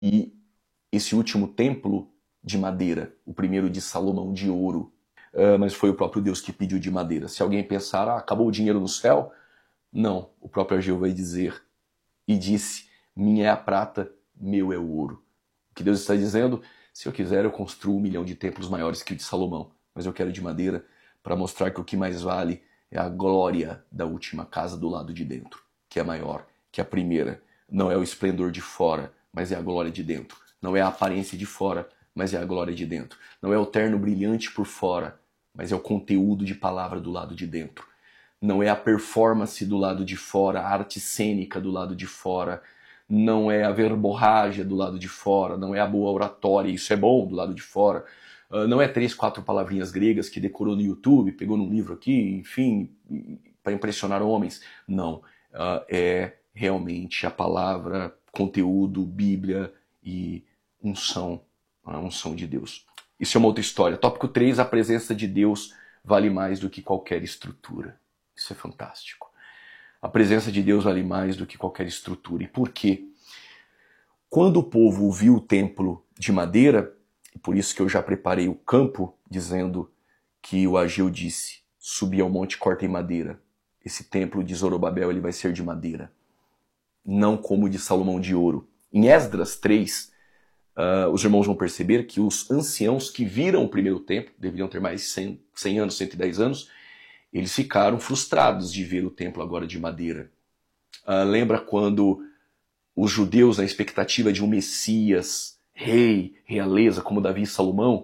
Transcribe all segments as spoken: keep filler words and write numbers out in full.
e esse último templo de madeira, o primeiro de Salomão de ouro. Uh, mas foi o próprio Deus que pediu de madeira. Se alguém pensar, ah, acabou o dinheiro no céu, não, o próprio Ageu vai dizer, e disse, minha é a prata, meu é o ouro. O que Deus está dizendo, se eu quiser eu construo um milhão de templos maiores que o de Salomão, mas eu quero de madeira para mostrar que o que mais vale é a glória da última casa do lado de dentro, que é maior que a primeira. Não é o esplendor de fora, mas é a glória de dentro. Não é a aparência de fora, mas é a glória de dentro. Não é o terno brilhante por fora, mas é o conteúdo de palavra do lado de dentro. Não é a performance do lado de fora, a arte cênica do lado de fora, não é a verborrágia do lado de fora, não é a boa oratória, isso é bom do lado de fora, não é três, quatro palavrinhas gregas que decorou no YouTube, pegou num livro aqui, enfim, para impressionar homens. Não, é realmente a palavra, conteúdo, Bíblia e unção, a unção de Deus. Isso é uma outra história. Tópico três, a presença de Deus vale mais do que qualquer estrutura. Isso é fantástico. A presença de Deus vale mais do que qualquer estrutura. E por quê? Quando o povo viu o templo de madeira, e por isso que eu já preparei o campo, dizendo que o Ageu disse, subi ao monte, cortem madeira. Esse templo de Zorobabel ele vai ser de madeira, não como o de Salomão de ouro. Em Esdras três, Uh, os irmãos vão perceber que os anciãos que viram o primeiro templo, deveriam ter mais de cem, cem anos, cento e dez anos, eles ficaram frustrados de ver o templo agora de madeira. Uh, lembra quando os judeus, na expectativa de um Messias, rei, realeza, como Davi e Salomão,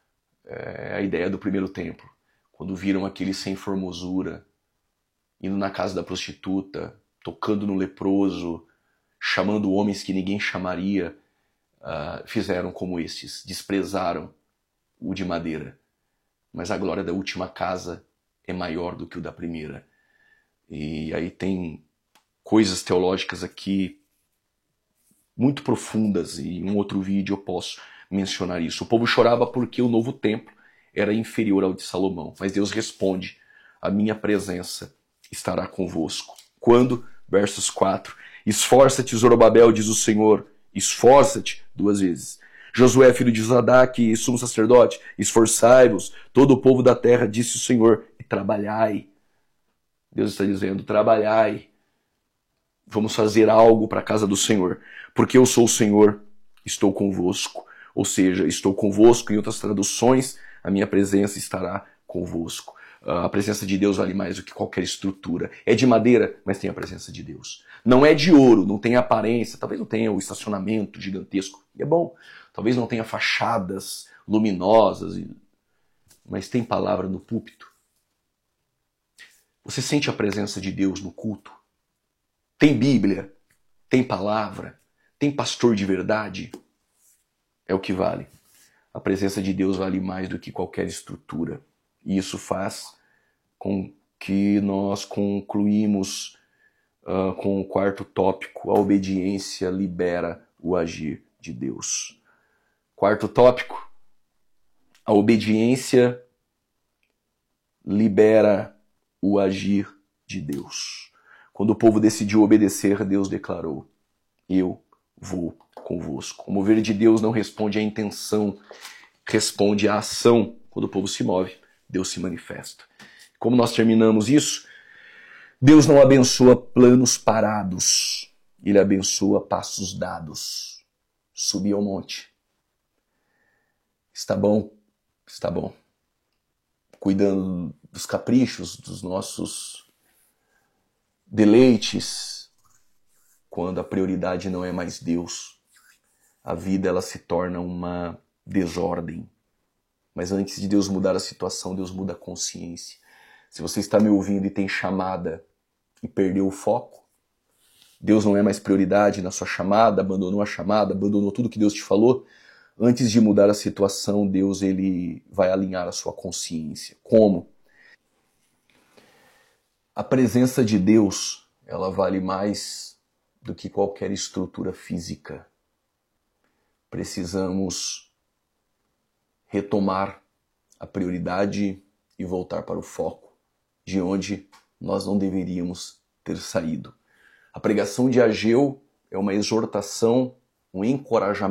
é a ideia do primeiro templo. Quando viram aquele sem formosura, indo na casa da prostituta, tocando no leproso, chamando homens que ninguém chamaria, Uh, fizeram como estes, desprezaram o de madeira. Mas a glória da última casa é maior do que o da primeira. E aí tem coisas teológicas aqui muito profundas, e em um outro vídeo eu posso mencionar isso. O povo chorava porque o novo templo era inferior ao de Salomão. Mas Deus responde, a minha presença estará convosco. Quando? Versos quatro. Esforça-te, Zorobabel, diz o Senhor, esforça-te, duas vezes. Josué, filho de Zadaque, sumo sacerdote, esforçai-vos, todo o povo da terra, disse o Senhor, e trabalhai. Deus está dizendo, trabalhai. Vamos fazer algo para a casa do Senhor, porque eu sou o Senhor, estou convosco. Ou seja, estou convosco, em outras traduções, a minha presença estará convosco. A presença de Deus vale mais do que qualquer estrutura. É de madeira, mas tem a presença de Deus. Não é de ouro, não tem aparência, talvez não tenha o estacionamento gigantesco, e é bom. Talvez não tenha fachadas luminosas, mas tem palavra no púlpito. Você sente a presença de Deus no culto? Tem Bíblia? Tem palavra? Tem pastor de verdade? É o que vale. A presença de Deus vale mais do que qualquer estrutura. E isso faz com que nós concluímos uh, com o quarto tópico, a obediência libera o agir de Deus. Quarto tópico, a obediência libera o agir de Deus. Quando o povo decidiu obedecer, Deus declarou, eu vou convosco. O mover de Deus não responde à intenção, responde à ação. Quando o povo se move, Deus se manifesta. Como nós terminamos isso? Deus não abençoa planos parados. Ele abençoa passos dados. Subir ao monte. Está bom? Está bom. Cuidando dos caprichos, dos nossos deleites. Quando a prioridade não é mais Deus. A vida ela se torna uma desordem. Mas antes de Deus mudar a situação, Deus muda a consciência. Se você está me ouvindo e tem chamada e perdeu o foco, Deus não é mais prioridade na sua chamada, abandonou a chamada, abandonou tudo que Deus te falou, antes de mudar a situação, Deus ele vai alinhar a sua consciência. Como? A presença de Deus, ela vale mais do que qualquer estrutura física. Precisamos retomar a prioridade e voltar para o foco, de onde nós não deveríamos ter saído. A pregação de Ageu é uma exortação um encorajamento